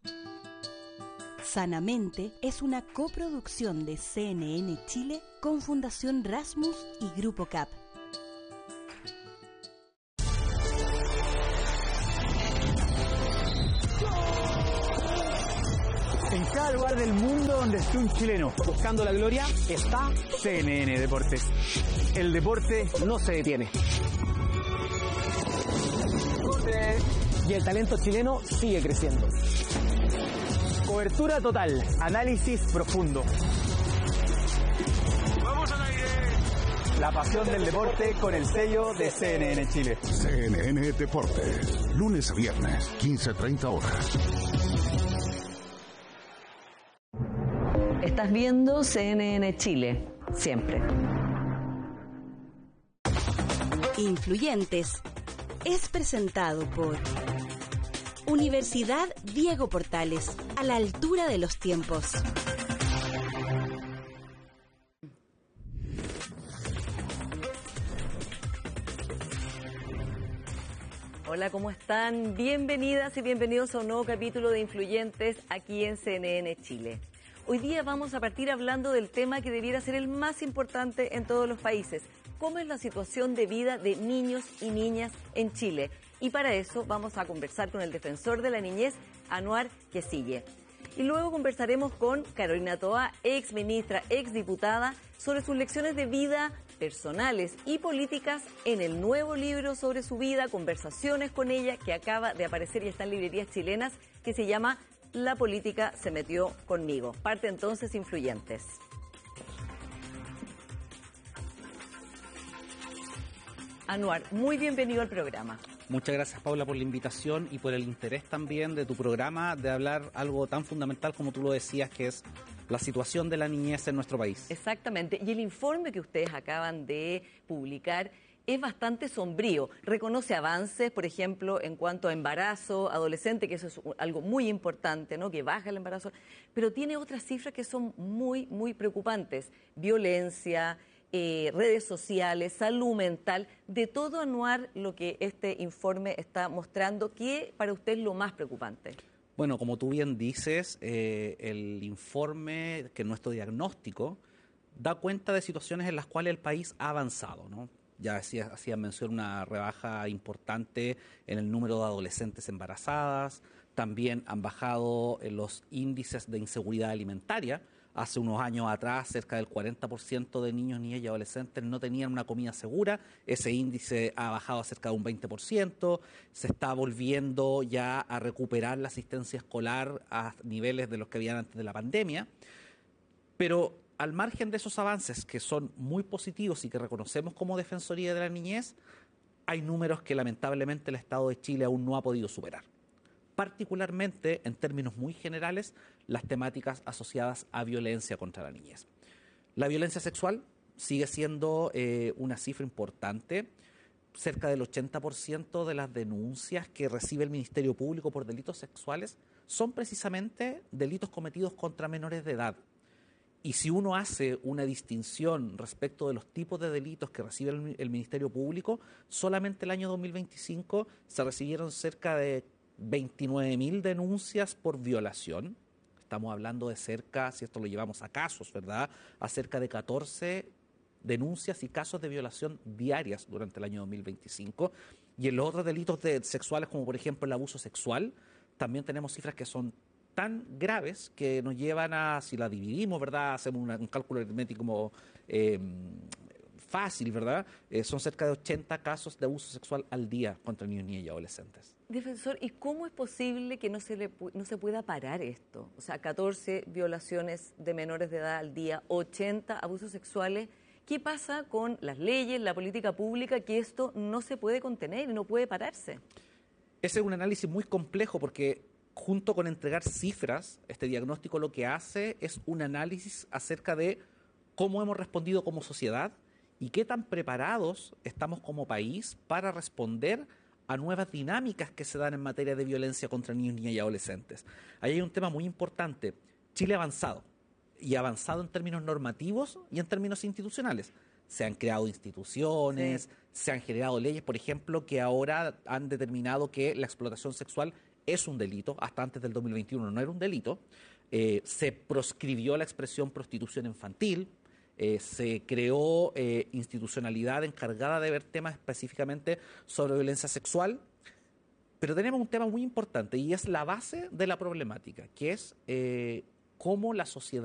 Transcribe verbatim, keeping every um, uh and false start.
Sanamente es una coproducción de C N N Chile con Fundación Rasmus y Grupo C A P. En cada lugar del mundo donde esté un chileno buscando la gloria está C N N Deportes. El deporte no se detiene. Y el talento chileno sigue creciendo. Cobertura total, análisis profundo. ¡Vamos al aire! La pasión del deporte con el sello de C N N Chile. C N N Deportes, lunes a viernes, quince a treinta horas. Estás viendo C N N Chile, siempre. Influyentes es presentado por Universidad Diego Portales, a la altura de los tiempos. Hola, ¿cómo están? Bienvenidas y bienvenidos a un nuevo capítulo de Influyentes aquí en C N N Chile. Hoy día vamos a partir hablando del tema que debiera ser el más importante en todos los países. ¿Cómo es la situación de vida de niños y niñas en Chile? Y para eso vamos a conversar con el defensor de la niñez, Anwar Quesille. Y luego conversaremos con Carolina Toa, ex ministra, ex diputada, sobre sus lecciones de vida personales y políticas en el nuevo libro sobre su vida, conversaciones con ella, que acaba de aparecer y está en librerías chilenas, que se llama La política se metió conmigo. Parte entonces Influyentes. Anwar, muy bienvenido al programa. Muchas gracias, Paula, por la invitación y por el interés también de tu programa de hablar algo tan fundamental como tú lo decías, que es la situación de la niñez en nuestro país. Exactamente. Y el informe que ustedes acaban de publicar es bastante sombrío. Reconoce avances, por ejemplo, en cuanto a embarazo adolescente, que eso es algo muy importante, ¿no? Que baja el embarazo, pero tiene otras cifras que son muy, muy preocupantes. Violencia, eh, redes sociales, salud mental, de todo, Anwar, lo que este informe está mostrando. ¿Qué para usted es lo más preocupante? Bueno, como tú bien dices, eh, el informe, que nuestro diagnóstico, da cuenta de situaciones en las cuales el país ha avanzado, ¿no? Ya hacía, hacía mención una rebaja importante en el número de adolescentes embarazadas, también han bajado los índices de inseguridad alimentaria. Hace unos años atrás, cerca del cuarenta por ciento de niños, niñas y adolescentes no tenían una comida segura. Ese índice ha bajado a cerca de un veinte por ciento. Se está volviendo ya a recuperar la asistencia escolar a niveles de los que habían antes de la pandemia. Pero al margen de esos avances, que son muy positivos y que reconocemos como Defensoría de la Niñez, hay números que lamentablemente el Estado de Chile aún no ha podido superar. Particularmente, en términos muy generales, las temáticas asociadas a violencia contra la niñez. La violencia sexual sigue siendo eh, una cifra importante. Cerca del ochenta por ciento de las denuncias que recibe el Ministerio Público por delitos sexuales son precisamente delitos cometidos contra menores de edad. Y si uno hace una distinción respecto de los tipos de delitos que recibe el, el Ministerio Público, solamente el año dos mil veinticinco se recibieron cerca de veintinueve mil denuncias por violación. Estamos hablando de cerca, si esto lo llevamos a casos, ¿verdad?, a cerca de catorce denuncias y casos de violación diarias durante el año dos mil veinticinco. Y en los otros delitos de, sexuales, como por ejemplo el abuso sexual, también tenemos cifras que son tan graves que nos llevan a, si la dividimos, ¿verdad?, hacemos una, un cálculo aritmético como, eh, fácil, ¿verdad?, eh, son cerca de ochenta casos de abuso sexual al día contra niños, niñas y adolescentes. Defensor, ¿y cómo es posible que no se, le, no se pueda parar esto? O sea, catorce violaciones de menores de edad al día, ochenta abusos sexuales. ¿Qué pasa con las leyes, la política pública, que esto no se puede contener y no puede pararse? Ese es un análisis muy complejo porque, junto con entregar cifras, este diagnóstico lo que hace es un análisis acerca de cómo hemos respondido como sociedad y qué tan preparados estamos como país para responder a nuevas dinámicas que se dan en materia de violencia contra niños, niñas y adolescentes. Ahí hay un tema muy importante. Chile ha avanzado, y ha avanzado en términos normativos y en términos institucionales. Se han creado instituciones, sí. se han generado leyes, por ejemplo, que ahora han determinado que la explotación sexual es un delito, hasta antes del dos mil veintiuno no era un delito, eh, se proscribió la expresión prostitución infantil, eh, se creó eh, institucionalidad encargada de ver temas específicamente sobre violencia sexual, pero tenemos un tema muy importante y es la base de la problemática, que es eh, cómo la sociedad